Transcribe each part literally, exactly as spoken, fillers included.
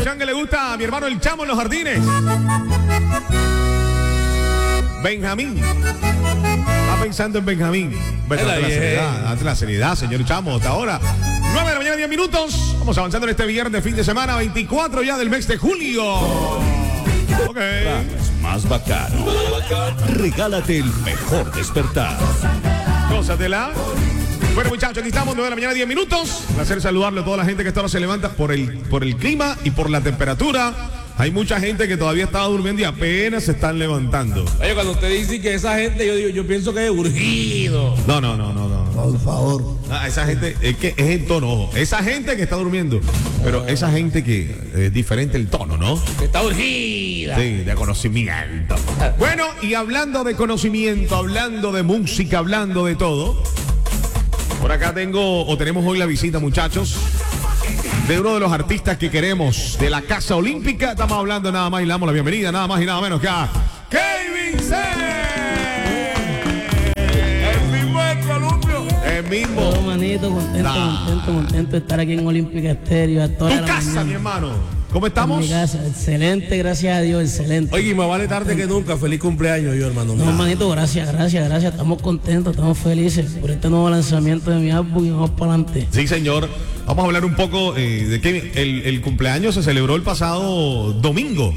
canción que le gusta a mi hermano el Chamo en los Jardines. Benjamín. Está pensando en Benjamín. Bueno, ante la seriedad, ante la seriedad, señor Chamo, hasta ahora. nueve de la mañana, diez minutos. Vamos avanzando en este viernes, fin de semana, veinticuatro ya del mes de julio. Ok. Más bacano. Regálate el mejor despertar. Gózatela. Bueno, muchachos, aquí estamos, nueve de la mañana, diez minutos. Placer saludarle a toda la gente que esta hora se levanta por el, por el clima y por la temperatura. Hay mucha gente que todavía estaba durmiendo y apenas se están levantando. Oye, cuando usted dice que esa gente, yo digo, yo pienso que es urgido. No, no, no, no, no. Por favor. Ah, esa gente, es que es el tono, ojo. Esa gente que está durmiendo. Pero esa gente que es diferente el tono, ¿no? Que está urgida. Sí, de conocimiento. Bueno, y hablando de conocimiento, hablando de música, hablando de todo. Por acá tengo, o tenemos hoy la visita, muchachos, de uno de los artistas que queremos, de la Casa Olímpica. Estamos hablando nada más y le damos la bienvenida, nada más y nada menos que a Kevin C. El mismo del columpio. El mismo. Todo manito, contento, Nah. contento, contento de estar aquí en Olímpica Estéreo a toda Tu la casa, mañana. mi hermano. ¿Cómo En estamos? mi casa, excelente, gracias a Dios, excelente. Oye, me vale tarde que nunca. Feliz cumpleaños yo, hermano. No, manito, gracias, gracias, gracias. Estamos contentos, estamos felices por este nuevo lanzamiento de mi álbum y vamos para adelante. Sí, señor. Vamos a hablar un poco eh, de que el, el cumpleaños se celebró el pasado domingo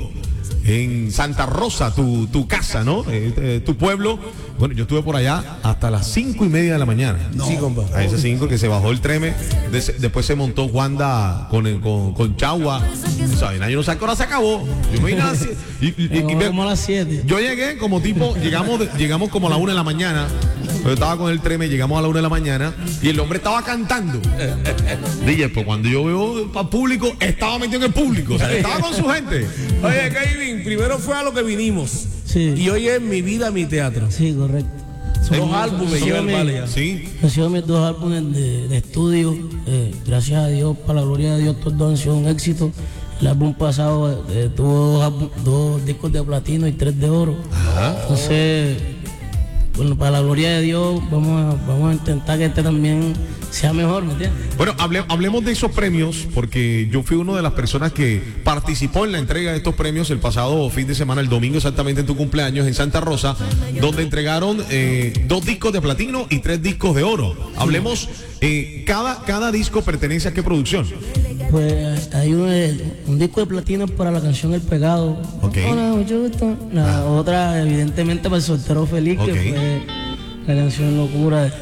en Santa Rosa, tu, tu casa, ¿no? Eh, eh, tu pueblo. Bueno, yo estuve por allá hasta las cinco y media de la mañana. No. Sí, compa. A ese cinco que se bajó el treme. Des, después se montó Wanda con, el, con, con Chagua. ¿Saben? Yo no sé a qué hora se acabó. Yo me vine a las siete. Y, y, y, y, como a las siete. Yo llegué como tipo, llegamos, de, llegamos como a la una de la mañana. Yo estaba con el treme, llegamos a la una de la mañana y el hombre estaba cantando. Dije, pues cuando yo veo al público, estaba metido en el público. O sea, estaba con su gente. Oye, Kevin, primero fue a lo que vinimos. Sí. Y hoy es Mi Vida, Mi Teatro. Sí, correcto. Dos álbumes sí, lleva el me- vale ya. Sí. Han sido mis dos álbumes de, de estudio. Eh, gracias a Dios, para la gloria de Dios, todos dos han sido un éxito. El álbum pasado eh, tuvo dos, álbum- dos discos de platino y tres de oro. Entonces, bueno, para la gloria de Dios, vamos a, vamos a intentar que este también sea mejor, ¿me entiendes? Bueno, hable- hablemos de esos premios, porque yo fui una de las personas que participó en la entrega de estos premios el pasado fin de semana, el domingo exactamente en tu cumpleaños en Santa Rosa, donde entregaron eh, dos discos de platino y tres discos de oro. Hablemos, eh, cada, cada disco pertenece a qué producción. Pues hay un, eh, un disco de platino para la canción El Pegado. Ok. Hola, mucho gusto. La otra, evidentemente, para El Soltero Feliz, Ok. que fue la canción Locura.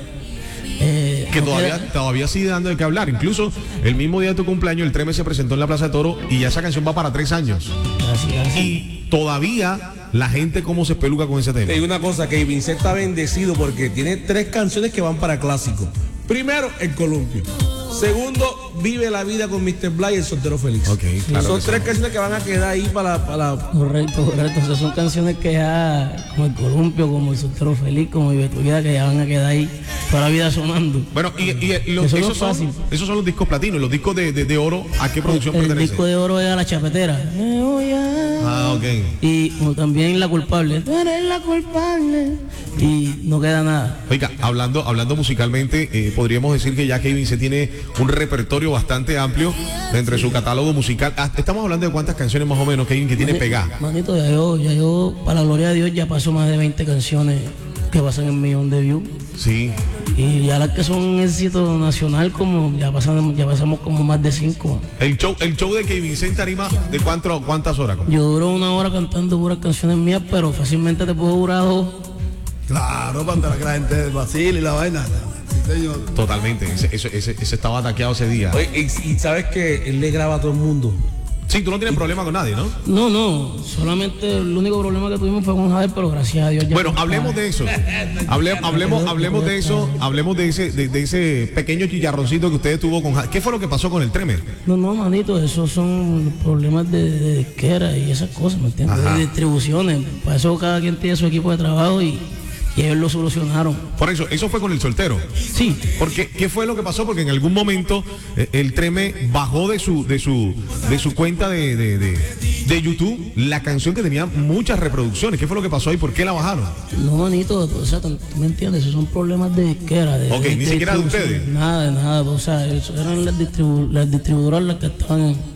Eh, Que no todavía, queda- todavía sigue dando de qué hablar. Incluso el mismo día de tu cumpleaños, el Treme se presentó en la Plaza de Toro y ya esa canción va para tres años. Así, así. Y todavía la gente cómo se espeluca con ese tema. Te digo una cosa, que Vincent está bendecido porque tiene tres canciones que van para clásico. Primero, El Columpio. Segundo, Vive la Vida con mister Bly y El Soltero Feliz. Ok, claro Son que tres sí. canciones que van a quedar ahí para, para Correcto, correcto. Esas son canciones que ya, como El Columpio, como El Soltero Feliz, como Vive tu Vida, que ya van a quedar ahí toda la vida sonando. Bueno, y, y- y los- Eso no esos, es son, fácil. esos son los discos platinos, los discos de, de- de oro, ¿a qué producción El pertenece? disco de oro es a La Chapetera. Me voy a- Ah, ok. Y como también La Culpable. Tú eres la culpable. Y no queda nada. Oiga, hablando, hablando musicalmente, eh, podríamos decir que ya Kevin se tiene un repertorio bastante amplio dentro de su catálogo musical. Ah, estamos hablando de cuántas canciones más o menos, Kevin, que tiene pegadas. Manito, ya yo, ya yo, para la gloria de Dios, ya paso más de veinte canciones que pasan en millón de views. Sí. Y ya las que son un éxito nacional, como ya pasamos, ya pasamos como más de cinco. El show, el show de Kevin se tarima, ¿de cuánto, cuántas horas? Yo duro una hora cantando puras canciones mías, pero fácilmente te puedo durar dos. Claro, para que la gente vacile y la vaina. Sí, señor. Totalmente. Ese, ese, ese, ese estaba ataqueado ese día. Oye, y, y sabes que él le graba a todo el mundo. Sí, tú no tienes problema con nadie, ¿no? No, no, solamente el único problema que tuvimos fue con Javier, pero gracias a Dios ya. Bueno, hablemos de eso. Hable- hablemos, hablemos de eso. Hablemos de ese, de, de ese pequeño chillarroncito que ustedes tuvo con Ja- ¿Qué fue lo que pasó con el Treme? No, no, manito, esos son problemas de, de disquera y esas cosas, ¿me entiendes? Ajá. De distribuciones. Para eso cada quien tiene su equipo de trabajo y, y ellos lo solucionaron. Por eso, eso fue con el soltero. Sí, Porque, ¿qué fue lo que pasó? Porque en algún momento eh, el Treme bajó de su, de su, de su cuenta de, de, de, de YouTube la canción que tenía muchas reproducciones. ¿Qué fue lo que pasó ahí? ¿Por qué la bajaron? no, manito, o sea, tú me entiendes, esos son problemas de disquera. De, Ok, de- ni de siquiera de distribución. ustedes. Nada, de nada, o sea, eso eran las, distribu- las distribuidoras las que estaban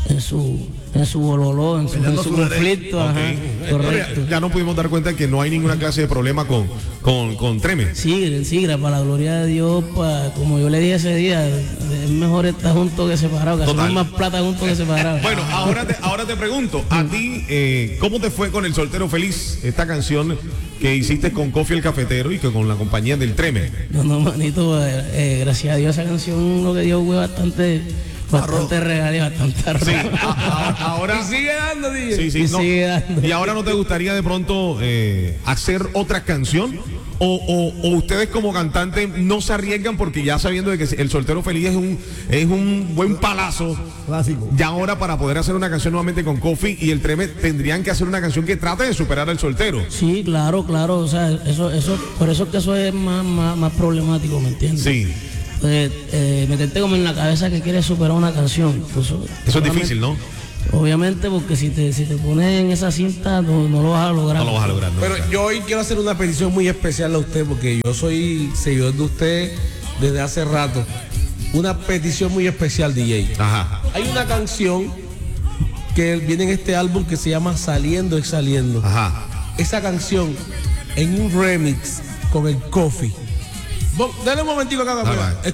en su en su bololó, en su, en su conflicto, ajá, Ok. correcto. Ya nos pudimos dar cuenta que no hay ninguna clase de problema con, con, con Treme. Sí, sí, para la gloria de Dios, pa, como yo le dije ese día, es mejor estar juntos que separados, que Total. hacemos más plata juntos que separados. Bueno, ahora te, ahora te pregunto, a ti, eh, ¿cómo te fue con El Soltero Feliz? Esta canción que hiciste con Kofi el Cafetero y que con la compañía del Treme. No, no, manito, eh, eh, gracias a Dios esa canción lo que dio fue bastante, bastante regalía, bastante arroz. Sí, a- a- ahora... Y sigue dando, D J. Sí, sí, Y no. sigue dando. ¿Y ahora no te gustaría de pronto eh, hacer otra canción? O, o, o ustedes como cantante no se arriesgan porque ya sabiendo de que El Soltero Feliz es un, es un buen palazo, Clásico. ya ahora para poder hacer una canción nuevamente con Kofi y el Treme tendrían que hacer una canción que trate de superar al soltero. Sí, claro, claro, o sea, eso, eso, por eso es que eso es más, más, más problemático, ¿me entiendes? Sí, Eh, eh, meterte como en la cabeza que quieres superar una canción. Pues, eso es difícil, ¿no? Obviamente, porque si te, si te pones en esa cinta, no, no lo vas a lograr. No lo vas a lograr. ¿no? Pero yo hoy quiero hacer una petición muy especial a usted porque yo soy seguidor de usted desde hace rato. Una petición muy especial, D J. Ajá. Hay una canción que viene en este álbum que se llama Saliendo y Saliendo. Ajá. Esa canción en un remix con el Kofi. Bon, dale un momentico acá, Dale, pues. va.